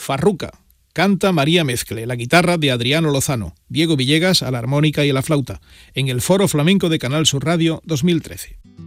Farruca. Canta María Mezcle, la guitarra de Adriano Lozano, Diego Villegas a la armónica y a la flauta, en el Foro Flamenco de Canal Sur Radio 2013.